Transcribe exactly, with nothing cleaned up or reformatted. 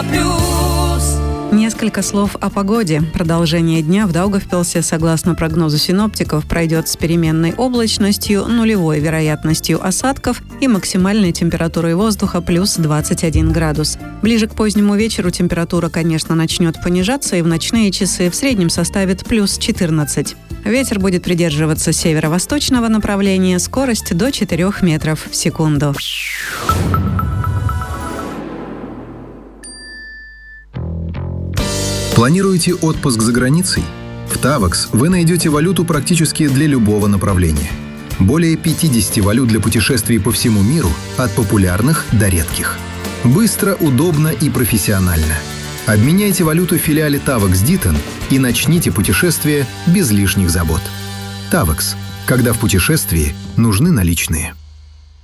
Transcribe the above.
Несколько слов о погоде. Продолжение дня в Даугавпилсе, согласно прогнозу синоптиков, пройдет с переменной облачностью, нулевой вероятностью осадков и максимальной температурой воздуха плюс двадцать один градус. Ближе к позднему вечеру температура, конечно, начнет понижаться и в ночные часы в среднем составит плюс четырнадцать. Ветер будет придерживаться северо-восточного направления, скорость до четырёх метров в секунду. Планируете отпуск за границей? В Tavax вы найдете валюту практически для любого направления. Более пятьдесят валют для путешествий по всему миру, от популярных до редких. Быстро, удобно и профессионально. Обменяйте валюту в филиале Tavax Ditton и начните путешествие без лишних забот. Tavax. Когда в путешествии нужны наличные.